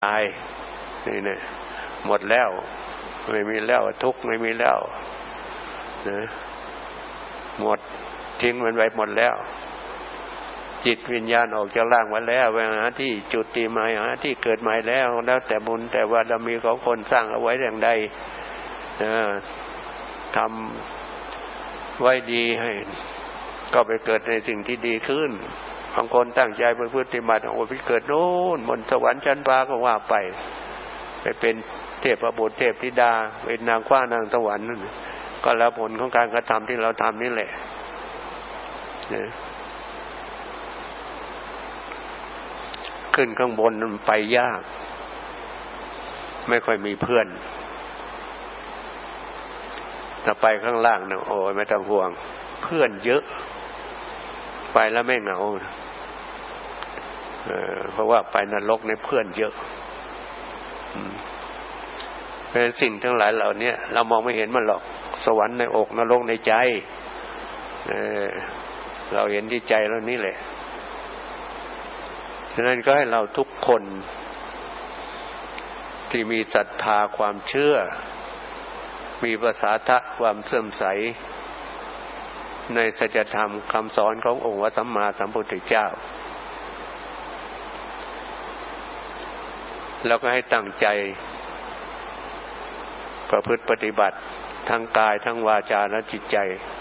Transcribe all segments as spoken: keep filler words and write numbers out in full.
ตายนี่เนี่ยหมดแล้วไม่มีแล้วทุกข์ไม่มีแล้วนะหมดทิ้งมันไว้หมดแล้วจิตวิญญาณออกจากร่างมาแล้วไปหาที่จุติใหม่หาที่เกิดใหม่แล้วแล้วแต่บุญแต่ว่าเรามีของคนสร้างเอาไว้อย่างใดทำไว้ดีให้ก็ไปเกิดในสิ่งที่ดีขึ้นบางคนตั้งใจไปปฏิบัติโอ้ไปเกิดโน่นบนสวรรค์ชั้นฟ้าก็ว่าไปไปเป็นเทพบุตรเทพธิดาเป็นนางฟ้านางสวรรค์นั่นก็แล้วผลของการกระทำที่เราทำนี่แหละนะขึ้นข้างบนมันไปยากไม่ค่อยมีเพื่อนถ้าไปข้างล่างนะโอ้ยไม่ต้องห่วงเพื่อนเยอะไปแล้วไม่เหงาเออเพราะว่าไปนรกในเพื่อนเยอะเป็นสิ่งทั้งหลายเหล่านี้เรามองไม่เห็นมันหรอกสวรรค์ในอกนรกในใจเออเราเห็นที่ใจเรานี่แหละฉะนั้นก็ให้เราทุกคนที่มีศรัทธาความเชื่อมีภาษาทะความเสื่อมใสในสัจธรรมคำสอนขององค์พระสัมมาสัมพุทธเจ้าแล้วก็ให้ตั้งใจประพฤติปฏิบัติทั้งกายทั้งวาจาและจิตใจ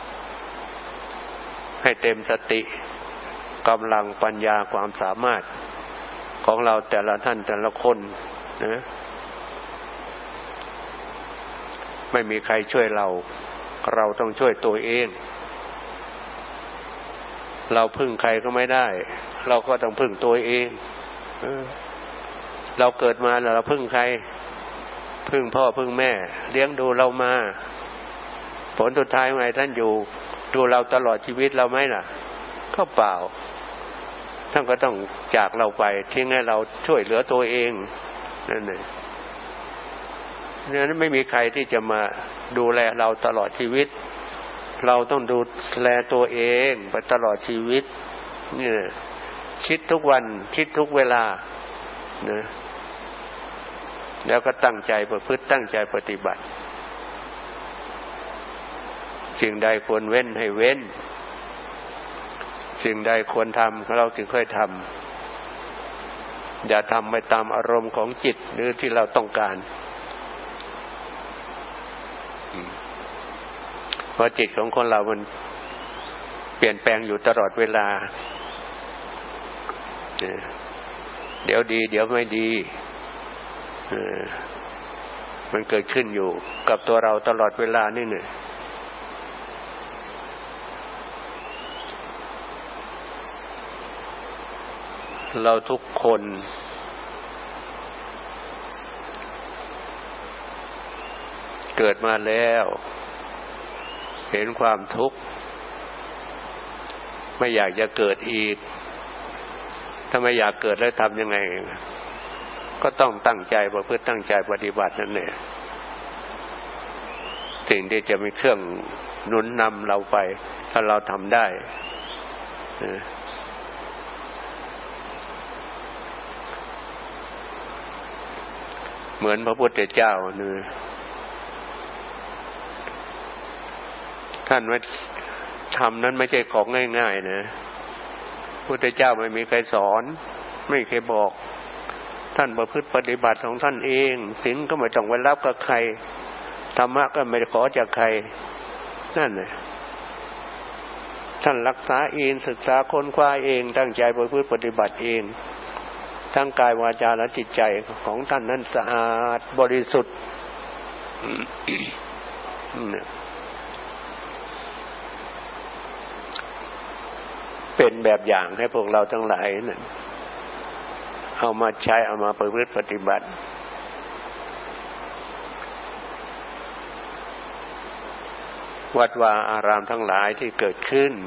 ให้เต็มสติกำลังปัญญาความสามารถของเราแต่ละท่านแต่ละคนนะไม่มีใครช่วยเราเราต้องช่วยตัวเองเราพึ่งใครก็ไม่ได้เราก็ต้องพึ่งตัวเองเราเกิดมาแล้วเราพึ่งใครพึ่งพ่อพึ่งแม่เลี้ยงดูเรามาผลสุดท้ายไงท่านอยู่ดูเราตลอดชีวิตเราไหมล่ะก็เปล่าท่านก็ต้องจากเราไปทิ้งให้เราช่วยเหลือตัวเองนั่นเองนั้นไม่มีใครที่จะมาดูแลเราตลอดชีวิตเราต้องดูแลตัวเองไปตลอดชีวิตนี่คิดทุกวันคิดทุกเวลานะแล้วก็ตั้งใจประพฤติตั้งใจปฏิบัติสิ่งใดควรเว้นให้เว้นสิ่งใดควรทำเราจึงค่อยทำอย่าทำไปตามอารมณ์ของจิตหรือที่เราต้องการเพราะจิตของคนเรามันเปลี่ยนแปลงอยู่ตลอดเวลาเดี๋ยวดีเดี๋ยวไม่ดีมันเกิดขึ้นอยู่กับตัวเราตลอดเวลานี่เนี่ยเราทุกคนเกิดมาแล้วเห็นความทุกข์ไม่อยากจะเกิดอีกถ้าไม่อยากเกิดแล้วทำยังไงก็ต้องตั้งใจประพฤติตั้งใจปฏิบัตินั่นแหละสิ่งที่จะมีเครื่องหนุนนำเราไปถ้าเราทำได้เหมือนพระพุทธเจ้านี่ท่านว่าทำนั้นไม่ใช่ของง่ายๆนะพระพุทธเจ้าไม่มีใครสอนไม่เคยบอกท่านประพฤติปฏิบัติของท่านเองศีลก็ไม่ต้องไปรับกับใครธรรมะก็ไม่ได้ขอจากใครนั่นแหละท่านรักษาเองศึกษาค้นคว้าเองตั้งใจประพฤติปฏิบัติเองทั้งกายวาจาและจิตใจของท่านนั้นสะอาดบริสุทธิ์เป็นแบบอย่างให้พวกเราทั้งหลายนั่นเอามาใช้เอามาประพฤติปฏิบัติวัดวาอารามทั้งหลายที่เกิดขึ้น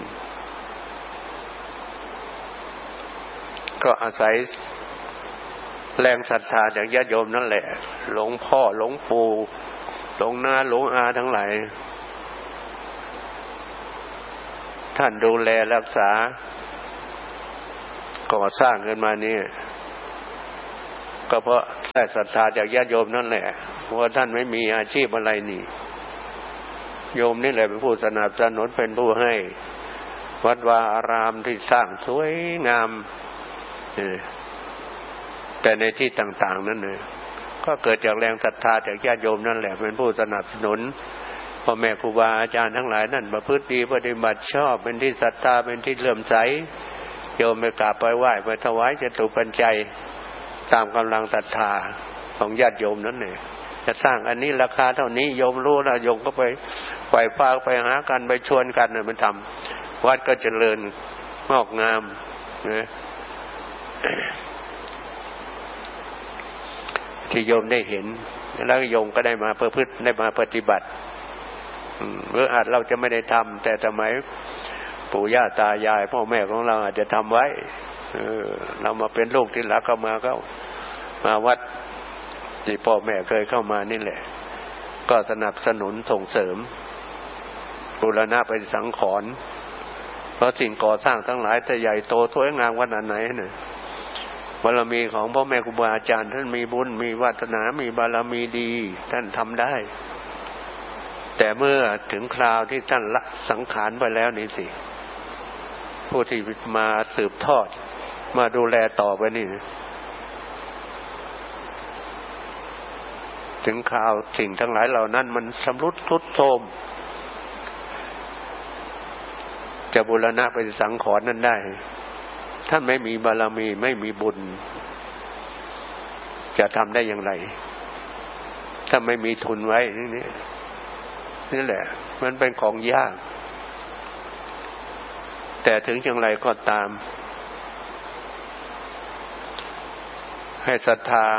ก็อาศัยแรงศรัทธาจากญาติโยมนั่นแหละหลวงพ่อหลวงปู่หลวงน้าหลวงอาทั้งหลายท่านดูแลรักษาก่อสร้างขึ้นมานี่ก็เพราะได้ศรัทธาจากญาติโยมนั่นแหละเพราะท่านไม่มีอาชีพอะไรนี่โยมนี่แหละเป็นผู้สนับสนุนเป็นผู้ให้วัดวาอารามที่สร้างสวยงามแต่ในที่ต่างๆนั่นเนี่ยก็เกิดจากแรงศรัทธาจากญาติโยมนั่นแหละเป็นผู้สนับสนุนพ่อแม่ครูบาอาจารย์ทั้งหลายนั่นประพฤติดีปฏิบัติชอบเป็นที่ศรัทธาเป็นที่เลื่อมใสโยมไปกราบไปไหว้ไปถวายจตุปัจจัยตามกำลังศรัทธาของญาติโยมนั่นเองจะสร้างอันนี้ราคาเท่านี้โยมรู้แล้วโยมก็ไปปล่อยพาไปหากันไปชวนกันเนี่ยมันทำวัดก็เจริญงอกงามนะที่โยมได้เห็นแล้วโยมก็ได้มาประพฤติได้มาปฏิบัติหรืออาจเราจะไม่ได้ทำแต่สมัยปู่ย่าตายายพ่อแม่ของเราอาจจะทำไว้เออเรามาเป็นลูกที่หลังก็มาก็มาวัดที่พ่อแม่เคยเข้ามานี่แหละก็สนับสนุนส่งเสริมบูรณะเป็นสังขรณ์เพราะสิ่งก่อสร้างทั้งหลายแต่ใหญ่โตสวยงามขนาดไหนเนี่ยบารมีของพ่อแม่ครูบาอาจารย์ท่านมีบุญมีวาสนามีบารมีดีท่านทำได้แต่เมื่อถึงคราวที่ท่านละสังขารไปแล้วนี่สิผู้ที่มาสืบทอดมาดูแลต่อไปนี่ถึงคราวสิ่งทั้งหลายเหล่านั้นมันชำรุดทรุดโทรมจะบูรณะเป็นสังขรณ์นั้นได้ท่านไม่มีบารมีไม่มีบุญจะทำได้อย่างไรถ้าไม่มีทุนไว้นี่นี่แหละมันเป็นของยากแต่ถึงอย่างไรก็ตามให้ศรัทธา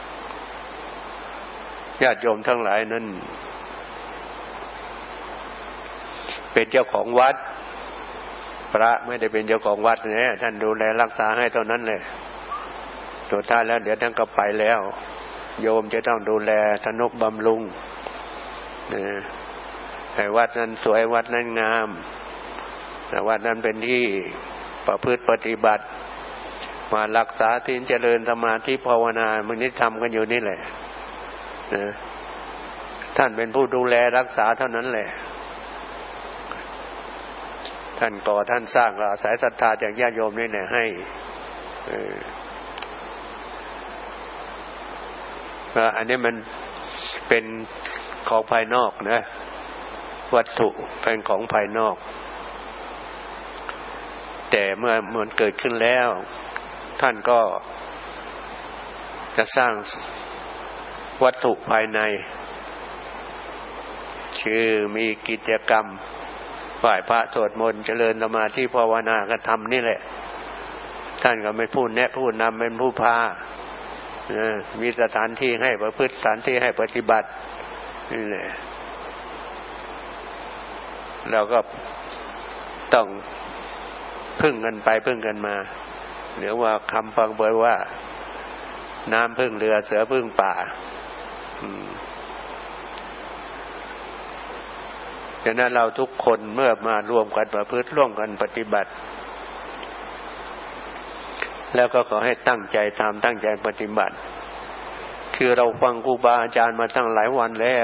ญาติโยมทั้งหลายนั้นเป็นเจ้าของวัดพระไม่ได้เป็นเจ้าของวัดเนี่ยท่านดูแลรักษาให้เท่านั้นเลยสุดท้ายแล้วเดี๋ยวท่านก็ไปแล้วโยมจะต้องดูแลทนุบำรุงให้วัดนั้นสวยวัดนั้นงามวัดนั้นเป็นที่ประพฤติปฏิบัติมารักษาศีลเจริญสมาธิภาวนามันนี่ทำกันอยู่นี่แหละนะท่านเป็นผู้ดูแลรักษาเท่านั้นแหละท่านก่อท่านสร้างก็อาศัยศรัทธาจากญาติโยมนี่แหละให้เอออันนี้มันเป็นของภายนอกนะวัตถุเป็นของภายนอกแต่เมื่อมันเกิดขึ้นแล้วท่านก็จะสร้างวัตถุภายในคือมีกิจกรรมไหว้พระสวดมนต์เจริญสมาธิภาวนาก็ทำนี่แหละท่านก็ไม่พูดแนะพูดนำเป็นผู้พามีสถานที่ให้ประพฤติสถานที่ให้ปฏิบัตินี่แหละเราก็ต้องพึ่งกันไปพึ่งกันมาหรือว่าคำฟังบ่อยว่าน้ำพึ่งเรือเสือพึ่งป่าดังนั้นเราทุกคนเมื่อมารวมกันประพฤติร่วมกันปฏิบัติแล้วก็ขอให้ตั้งใจทำตั้งใจปฏิบัติคือเราฟังครูบาอาจารย์มาตั้งหลายวันแล้ว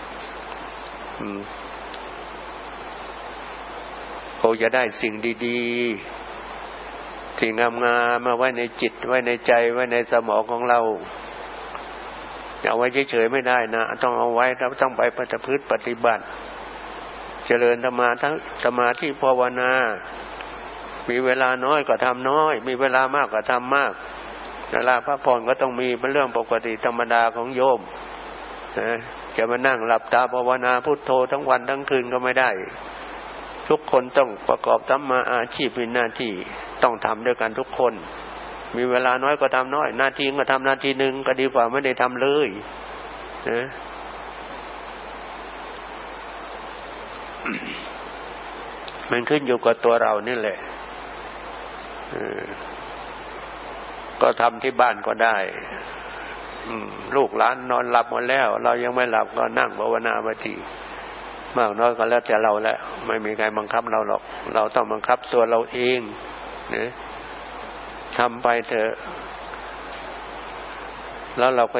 เขาจะได้สิ่งดีๆสิ่งงามๆมาไว้ในจิตไว้ในใจไว้ในสมองของเราเอาไว้เฉยๆไม่ได้นะต้องเอาไว้เราต้องไปปฏิพฤติปฏิบัติเจริญธรรมะทั้งสมาธิภาวนามีเวลาน้อยก็ทำน้อยมีเวลามากก็ทำมากเวลาพักผ่อนก็ต้องมีเป็นเรื่องปกติธรรมดาของโยมนะจะมานั่งหลับตาภาวนาพุทโธทั้งวันทั้งคืนก็ไม่ได้ทุกคนต้องประกอบธรรมะอาชีพเป็นหน้าที่ต้องทำด้วยกันทุกคนมีเวลาน้อยก็ทำน้อยหน้าที่ก็ทำหน้าที่หนึ่งก็ดีกว่าไม่ได้ทำเลยนะมันขึ้นอยู่กับตัวเรานี่แหละก็ทำที่บ้านก็ได้ลูกหลานนอนหลับหมดแล้วเรายังไม่หลับก็นั่งภาวนาไปทีมากน้อยก็แล้วแต่เราแล้วไม่มีใครบังคับเราหรอกเราต้องบังคับตัวเราเองนะทำไปเถอะแล้วเราก็